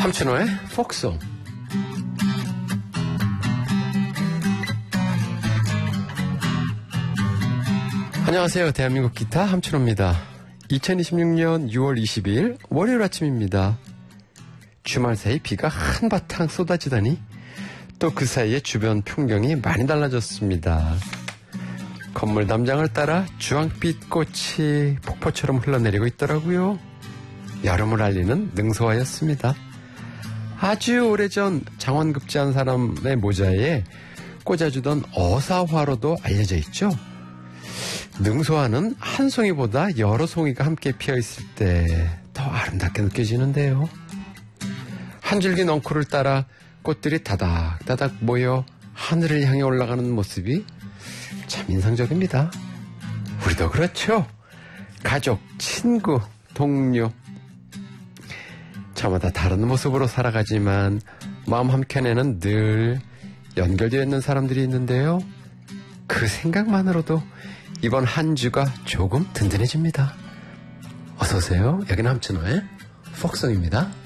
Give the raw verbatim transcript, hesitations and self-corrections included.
함춘호의 폭송. 안녕하세요. 대한민국 기타 함춘호입니다. 이천이십육년 유월 이십이일 월요일 아침입니다. 주말 사이 비가 한바탕 쏟아지더니 또 그 사이에 주변 풍경이 많이 달라졌습니다. 건물 담장을 따라 주황빛 꽃이 폭포처럼 흘러내리고 있더라고요. 여름을 알리는 능소화였습니다. 아주 오래전 장원급제한 사람의 모자에 꽂아주던 어사화로도 알려져 있죠. 능소화는 한 송이보다 여러 송이가 함께 피어있을 때 더 아름답게 느껴지는데요. 한 줄기 넝쿨을 따라 꽃들이 다닥다닥 모여 하늘을 향해 올라가는 모습이 참 인상적입니다. 우리도 그렇죠. 가족, 친구, 동료 저마다 다른 모습으로 살아가지만 마음 한켠에는 늘 연결되어 있는 사람들이 있는데요. 그 생각만으로도 이번 한 주가 조금 든든해집니다. 어서오세요. 여기는 함춘호의 폭송입니다.